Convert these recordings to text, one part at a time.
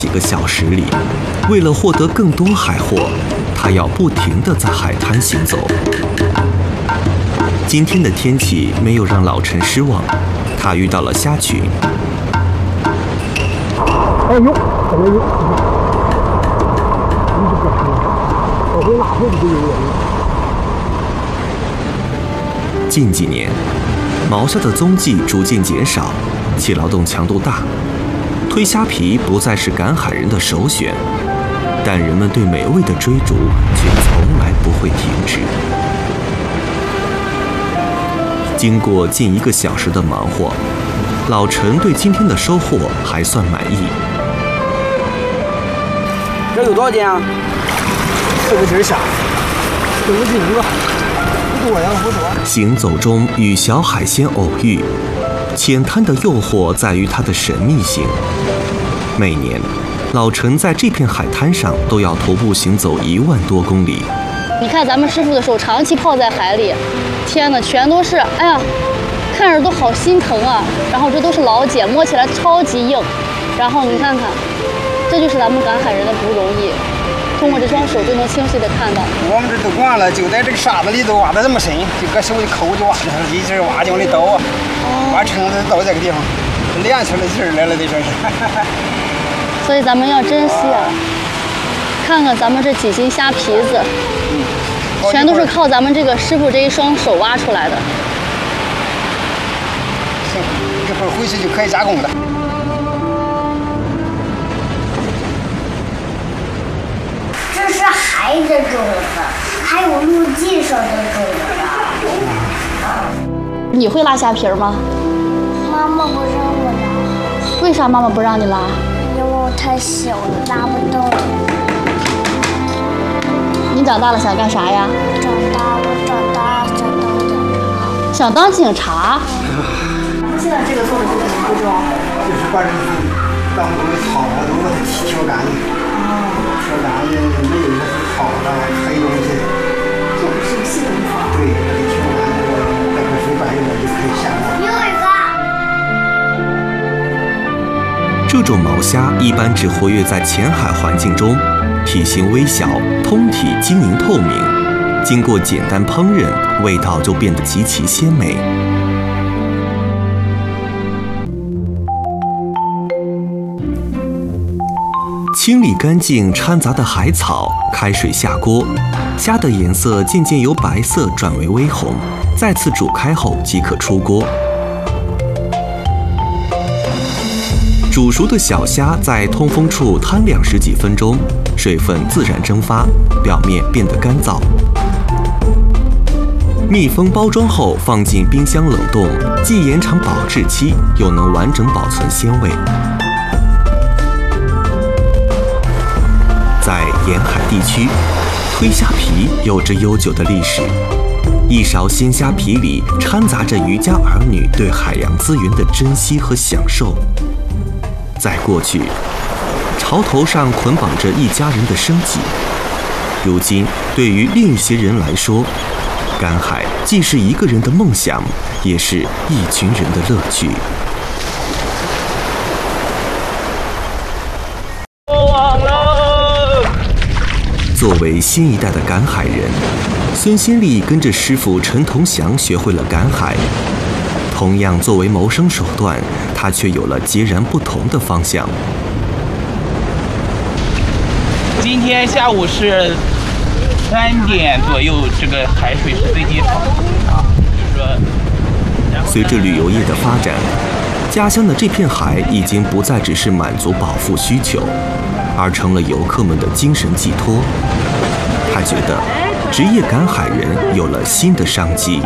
几个小时里，为了获得更多海货，他要不停地在海滩行走。今天的天气没有让老陈失望，他遇到了虾群。 哎呦，怎么有？我会拉回去就有人。 近几年，毛虾的踪迹逐渐减少，其劳动强度大，推虾皮不再是赶海人的首选，但人们对美味的追逐却从来不会停止。经过近1个小时的忙活，老陈对今天的收获还算满意。 这有多少斤啊？4个斤虾，4个斤一个，不多呀，不多。 行走中与小海鲜偶遇，浅滩的诱惑在于它的神秘性。每年，老陈在这片海滩上都要徒步行走1万多公里。 你看咱们师傅的手长期泡在海里，天哪，全都是，哎呀，看着都好心疼啊。然后这都是老茧，摸起来超级硬。然后你看看，这就是咱们赶海人的不容易。通过这双手就能清晰地看到。 我们这都惯了，就在这个沙子里头挖得这么深，就搁手一抠就挖进去，一直挖就往里倒啊，挖撑子到这个地方，练出来劲儿来了，这真是。 所以咱们要珍惜啊！看看咱们这几斤虾皮子，全都是靠咱们这个师傅这一双手挖出来的。 行，一会儿回去就可以加工了。 这是海的种子，还有陆地上的种子。 你会拉虾皮吗？ 妈妈不让我拉。 为啥妈妈不让你拉？ 因为我太小了，拉不动。 你长大了想干啥呀？ 我长大想当警察。 想当警察？ 现在这个做的是什么步骤？ 就是把这个当中的草啊都把它挑干净。挑干净，没有那些草啊黑东西。 这不是细工活。 对，把它挑干净，待会水拌一拌就可以下锅。 又一个。 这种毛虾一般只活跃在浅海环境中，体型微小，通体晶莹透明，经过简单烹饪，味道就变得极其鲜美。清理干净掺杂的海草，开水下锅，虾的颜色渐渐由白色转为微红，再次煮开后即可出锅。煮熟的小虾在通风处摊晾10几分钟，水分自然蒸发，表面变得干燥。密封包装后放进冰箱冷冻，既延长保质期，又能完整保存鲜味。在沿海地区，推虾皮有着悠久的历史。一勺鲜虾皮里掺杂着渔家儿女对海洋资源的珍惜和享受。在过去，潮头上捆绑着一家人的生计。如今，对于另一些人来说，赶海既是一个人的梦想，也是一群人的乐趣。作为新一代的赶海人，孙新丽跟着师傅陈同祥学会了赶海。同样作为谋生手段，他却有了截然不同的方向。 今天下午是3点左右，这个海水是最低潮啊，就是说， 随着旅游业的发展，家乡的这片海已经不再只是满足饱腹需求，而成了游客们的精神寄托。他觉得，职业赶海人有了新的商机。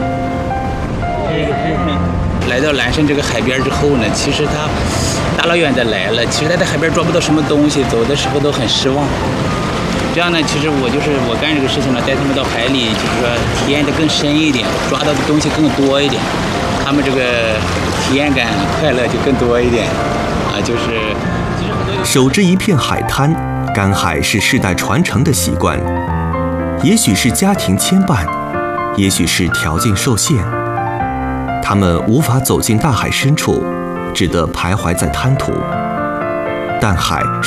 来到蓝山这个海边之后呢，其实他大老远的来了，其实他在海边抓不到什么东西，走的时候都很失望。这样呢，其实我干这个事情呢，带他们到海里，就是说体验的更深一点，抓到的东西更多一点，他们这个体验感、快乐就更多一点啊，就是守着一片海滩，赶海是世代传承的习惯，也许是家庭牵绊，也许是条件受限。他们无法走进大海深处，只得徘徊在滩涂。但海